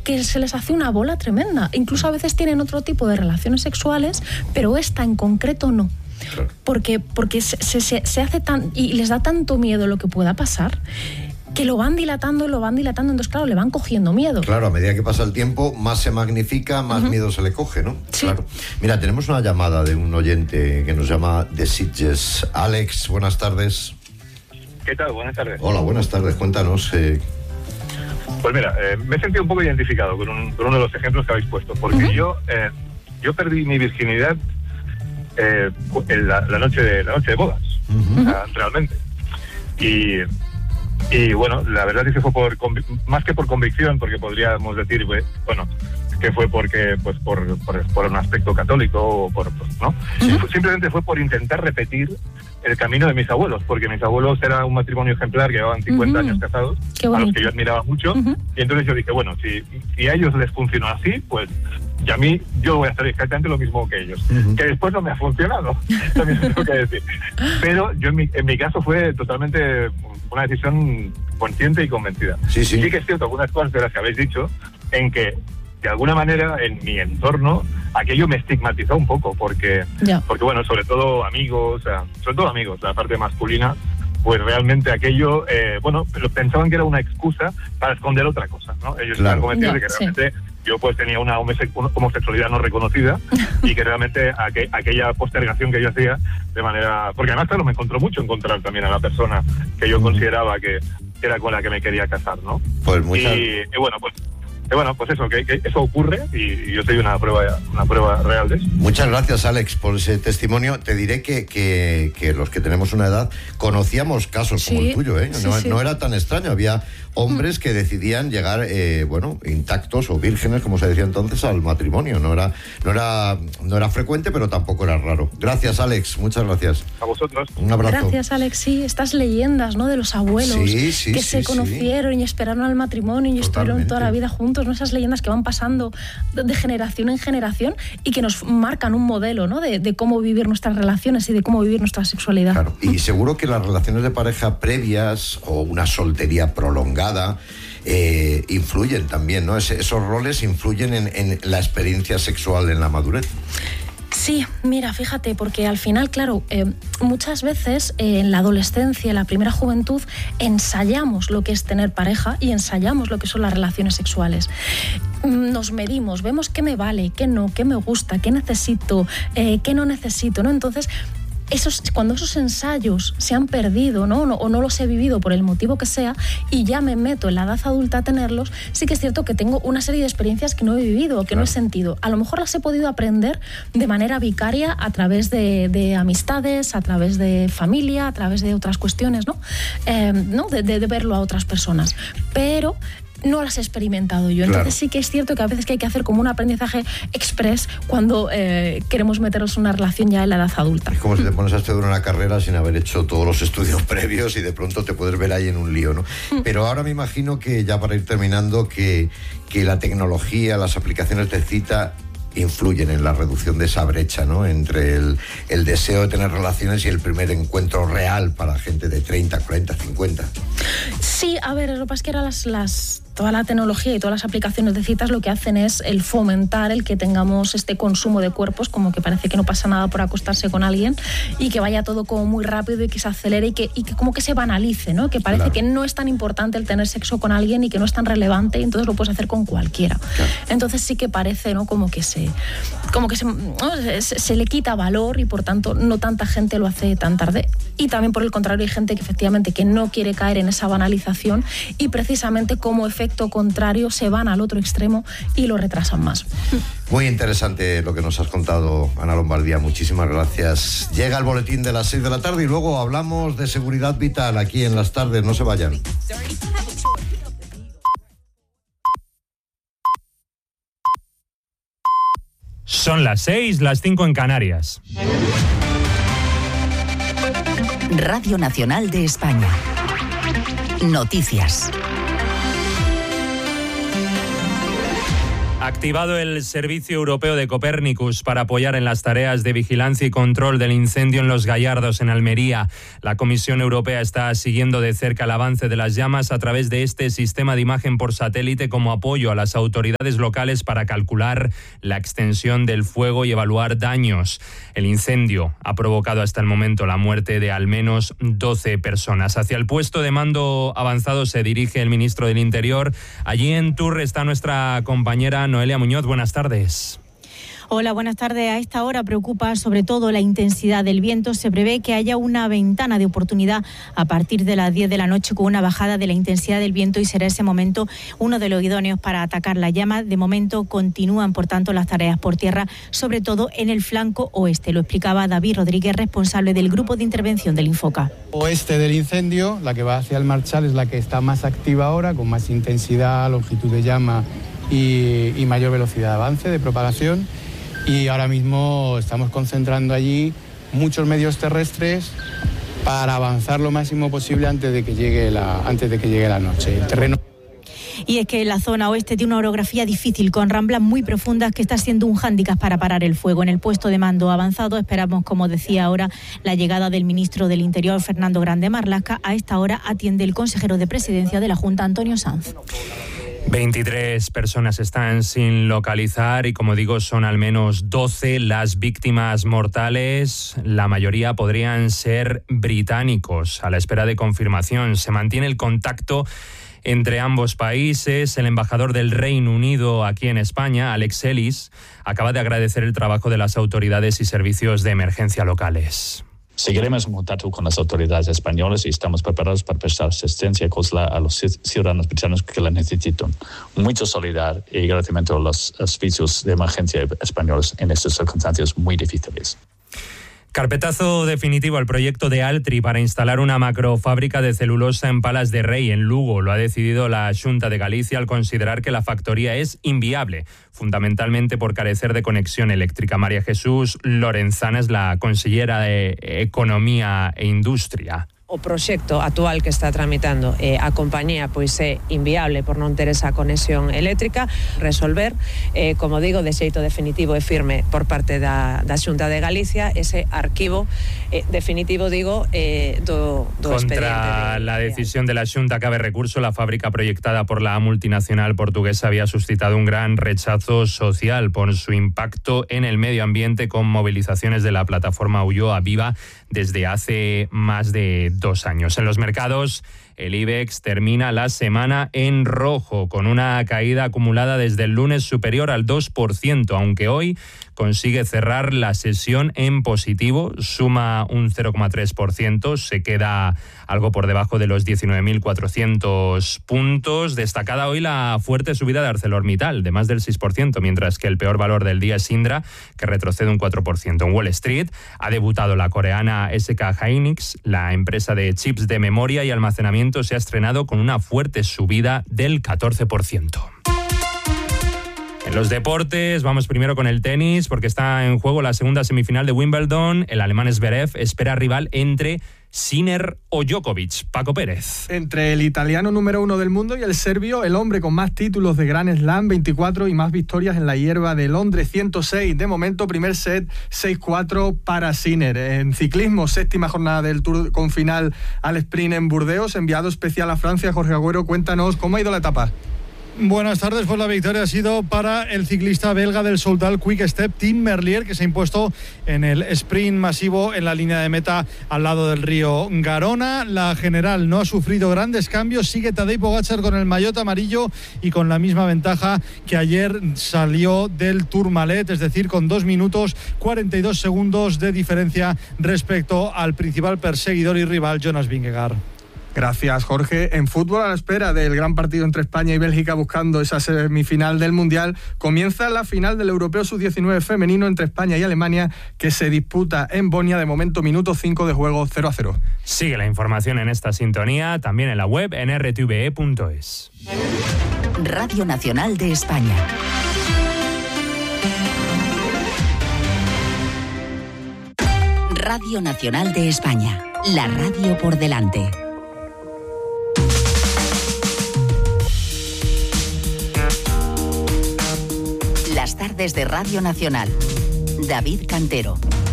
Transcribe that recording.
que se les hace una bola tremenda. Incluso a veces tienen otro tipo de relaciones sexuales, pero esta en concreto no. Claro. Porque se hace tan... y les da tanto miedo lo que pueda pasar, que lo van dilatando, entonces claro, le van cogiendo miedo. Claro, a medida que pasa el tiempo, más se magnifica, más miedo se le coge, ¿no? Sí. Claro. Mira, tenemos una llamada de un oyente que nos llama de Sitges. Alex, buenas tardes. ¿Qué tal? Buenas tardes. Hola, buenas tardes, cuéntanos. Pues mira, me he sentido un poco identificado con uno de los ejemplos que habéis puesto, porque yo perdí mi virginidad en la noche de bodas, realmente. Y bueno, la verdad es que fue más que por convicción, porque podríamos decir, bueno, que fue porque pues por un aspecto católico o ¿no? Sí. Simplemente fue por intentar repetir el camino de mis abuelos, porque mis abuelos eran un matrimonio ejemplar que llevaban 50 años casados, a los que yo admiraba mucho, y entonces yo dije, bueno, si a ellos les funcionó así, pues y a mí yo voy a hacer exactamente lo mismo que ellos, que después no me ha funcionado, también tengo que decir. Pero yo en mi caso fue totalmente una decisión consciente y convencida. Sí que es cierto algunas cosas de las que habéis dicho, en que de alguna manera en mi entorno aquello me estigmatizó un poco, porque bueno, sobre todo amigos, la parte masculina, pues realmente aquello, pensaban que era una excusa para esconder otra cosa, ¿no? Ellos estaban convencidos de que realmente yo pues tenía una homosexualidad no reconocida y que realmente aquella postergación que yo hacía de manera... Porque además, claro, me encontró mucho encontrar también a la persona que yo consideraba que era con la que me quería casar, ¿no? Pues pues eso, que eso ocurre y yo soy una prueba real de eso. Muchas gracias, Alex, por ese testimonio. Te diré que los que tenemos una edad conocíamos casos como el tuyo, ¿eh? No era tan extraño. Había hombres que decidían llegar, intactos o vírgenes, como se decía entonces, al matrimonio. No era frecuente, pero tampoco era raro. Gracias, Alex. Muchas gracias. A vosotros. Un abrazo. Gracias, Alex. Sí, estas leyendas, ¿no? De los abuelos que se conocieron y esperaron al matrimonio y estuvieron toda la vida juntos, ¿no? Esas leyendas que van pasando de generación en generación y que nos marcan un modelo, ¿no? De cómo vivir nuestras relaciones y de cómo vivir nuestra sexualidad. Claro. Y seguro que las relaciones de pareja previas o una soltería prolongada influyen también, ¿no? Esos roles influyen en la experiencia sexual en la madurez. Sí, mira, fíjate, porque al final, claro, muchas veces en la adolescencia, en la primera juventud, ensayamos lo que es tener pareja y ensayamos lo que son las relaciones sexuales. Nos medimos, vemos qué me vale, qué no, qué me gusta, qué necesito, qué no necesito, ¿no? Entonces, cuando esos ensayos se han perdido, ¿no? O no los he vivido por el motivo que sea y ya me meto en la edad adulta a tenerlos, sí que es cierto que tengo una serie de experiencias que no he vivido, que no he sentido. A lo mejor las he podido aprender de manera vicaria a través de amistades, a través de familia, a través de otras cuestiones, ¿no? De verlo a otras personas. Pero no las he experimentado yo. Entonces sí que es cierto que a veces que hay que hacer como un aprendizaje express cuando queremos meternos en una relación ya en la edad adulta. Es como si te pones a estudiar una carrera sin haber hecho todos los estudios previos y de pronto te puedes ver ahí en un lío, ¿no? Pero ahora me imagino que ya para ir terminando que la tecnología, las aplicaciones de cita influyen en la reducción de esa brecha, ¿no? Entre el deseo de tener relaciones y el primer encuentro real para gente de 30, 40, 50. Sí, a ver, lo que pasa es que ahora toda la tecnología y todas las aplicaciones de citas lo que hacen es el fomentar el que tengamos este consumo de cuerpos, como que parece que no pasa nada por acostarse con alguien y que vaya todo como muy rápido y que se acelere y que como que se banalice, ¿no? Que parece que no es tan importante el tener sexo con alguien y que no es tan relevante y entonces lo puedes hacer con cualquiera. Entonces sí que parece, ¿no? Como que se le quita valor y por tanto no tanta gente lo hace tan tarde. Y también por el contrario hay gente que efectivamente que no quiere caer en esa banalización y precisamente como efecto contrario se van al otro extremo y lo retrasan más. Muy interesante lo que nos has contado, Ana Lombardía. Muchísimas gracias. Llega el boletín de las 6 de la tarde y luego hablamos de seguridad vital aquí en Las Tardes. No se vayan. Son las 6, las 5 en Canarias. Radio Nacional de España. Noticias. Activado el Servicio Europeo de Copernicus para apoyar en las tareas de vigilancia y control del incendio en Los Gallardos, en Almería. La Comisión Europea está siguiendo de cerca el avance de las llamas a través de este sistema de imagen por satélite como apoyo a las autoridades locales para calcular la extensión del fuego y evaluar daños. El incendio ha provocado hasta el momento la muerte de al menos 12 personas. Hacia el puesto de mando avanzado se dirige el ministro del Interior. Allí en Tours está nuestra compañera Noelia Muñoz. Buenas tardes. Hola, buenas tardes. A esta hora preocupa sobre todo la intensidad del viento. Se prevé que haya una ventana de oportunidad a partir de las 10 de la noche con una bajada de la intensidad del viento y será ese momento uno de los idóneos para atacar la llama. De momento continúan, por tanto, las tareas por tierra, sobre todo en el flanco oeste. Lo explicaba David Rodríguez, responsable del grupo de intervención del Infoca. Oeste del incendio, la que va hacia el Marchal, es la que está más activa ahora, con más intensidad, longitud de llama y mayor velocidad de avance, de propagación. Y ahora mismo estamos concentrando allí muchos medios terrestres para avanzar lo máximo posible antes de que llegue la noche. El terreno. Y es que la zona oeste tiene una orografía difícil, con ramblas muy profundas, que está siendo un hándicap para parar el fuego. En el puesto de mando avanzado esperamos, como decía ahora, la llegada del ministro del Interior, Fernando Grande Marlaska. A esta hora atiende el consejero de Presidencia de la Junta, Antonio Sanz. 23 personas están sin localizar y, como digo, son al menos 12 las víctimas mortales. La mayoría podrían ser británicos. A la espera de confirmación, se mantiene el contacto entre ambos países. El embajador del Reino Unido aquí en España, Alex Ellis, acaba de agradecer el trabajo de las autoridades y servicios de emergencia locales. Seguiremos en contacto con las autoridades españolas y estamos preparados para prestar asistencia a los ciudadanos británicos que la necesitan. Mucha solidaridad y agradecimiento a los servicios de emergencia españoles en estas circunstancias muy difíciles. Carpetazo definitivo al proyecto de Altri para instalar una macrofábrica de celulosa en Palas de Rei, en Lugo. Lo ha decidido la Xunta de Galicia al considerar que la factoría es inviable, fundamentalmente por carecer de conexión eléctrica. María Jesús Lorenzana es la consellera de Economía e Industria. O proxecto actual que está tramitando a compañía pois é inviable por non ter esa conexión eléctrica. Resolver, como digo, de xeito definitivo e firme por parte da Xunta de Galicia ese arquivo definitivo, digo, do expediente. Contra la decisión de la Xunta cabe recurso. La fábrica proyectada por la multinacional portuguesa había suscitado un gran rechazo social por su impacto en el medio ambiente, con movilizaciones de la plataforma Ulloa Viva desde hace más de 2 años. En los mercados, el IBEX termina la semana en rojo, con una caída acumulada desde el lunes superior al 2%, aunque hoy consigue cerrar la sesión en positivo, suma un 0,3%, se queda algo por debajo de los 19.400 puntos. Destacada hoy la fuerte subida de ArcelorMittal, de más del 6%, mientras que el peor valor del día es Indra, que retrocede un 4%. En Wall Street ha debutado la coreana SK Hynix, la empresa de chips de memoria y almacenamiento se ha estrenado con una fuerte subida del 14%. En los deportes, vamos primero con el tenis, porque está en juego la segunda semifinal de Wimbledon. El alemán Zverev espera rival entre Sinner o Djokovic. Paco Pérez. Entre el italiano número 1 del mundo y el serbio, el hombre con más títulos de Grand Slam, 24, y más victorias en la hierba de Londres, 106. De momento, primer set, 6-4 para Sinner. En ciclismo, séptima jornada del Tour con final al sprint en Burdeos. Enviado especial a Francia, Jorge Agüero, cuéntanos cómo ha ido la etapa. Buenas tardes, pues la victoria ha sido para el ciclista belga del Soudal Quick Step, Tim Merlier, que se ha impuesto en el sprint masivo en la línea de meta al lado del río Garona. La general no ha sufrido grandes cambios, sigue Tadej Pogačar con el maillot amarillo y con la misma ventaja que ayer salió del Tourmalet, es decir, con 2 minutos 42 segundos de diferencia respecto al principal perseguidor y rival, Jonas Vingegaard. Gracias, Jorge. En fútbol, a la espera del gran partido entre España y Bélgica buscando esa semifinal del Mundial, comienza la final del Europeo Sub-19 femenino entre España y Alemania, que se disputa en Bonia. De momento, minuto 5 de juego, 0-0. Sigue la información en esta sintonía, también en la web en rtve.es. Radio Nacional de España. Radio Nacional de España. La radio por delante. desde Radio Nacional. David Cantero.